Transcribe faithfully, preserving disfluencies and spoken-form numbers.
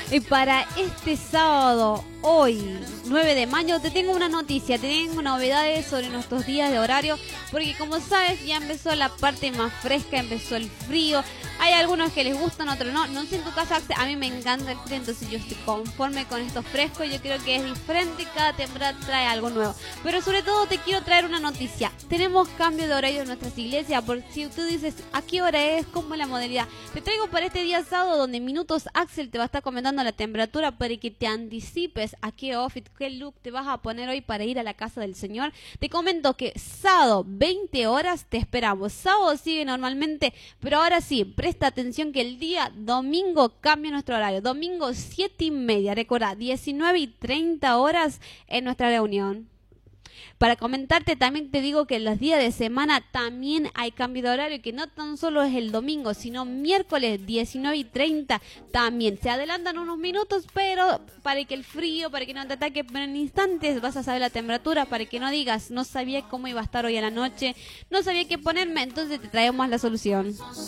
Y para este sábado, hoy, nueve de mayo, te tengo una noticia, te tengo novedades sobre nuestros días de horario, porque como sabes, ya empezó la parte más fresca, empezó el frío. Hay algunos que les gustan, otros no. No sé en tu casa, Axel, a mí me encanta el frío, entonces yo estoy conforme con estos frescos. Yo creo que es diferente, cada temporada trae algo nuevo. Pero sobre todo te quiero traer una noticia. Tenemos cambio de horario en nuestras iglesias, por si tú dices, ¿a qué hora es? ¿Cómo es la modalidad? Te traigo para este día sábado, donde Minutos Axel te va a estar comentando la temperatura para que te anticipes a qué outfit, qué look te vas a poner hoy para ir a la casa del Señor. Te comento que sábado, veinte horas, te esperamos. Sábado sigue normalmente, pero ahora sí, presta atención que el día domingo cambia nuestro horario. Domingo siete y media, recuerda, diecinueve y treinta horas en nuestra reunión. Para comentarte también te digo que en los días de semana también hay cambio de horario, que no tan solo es el domingo, sino miércoles diecinueve y treinta también. Se adelantan unos minutos, pero para que el frío, para que no te ataque, pero en instantes vas a saber la temperatura, para que no digas, no sabía cómo iba a estar hoy a la noche, no sabía qué ponerme, entonces te traemos la solución.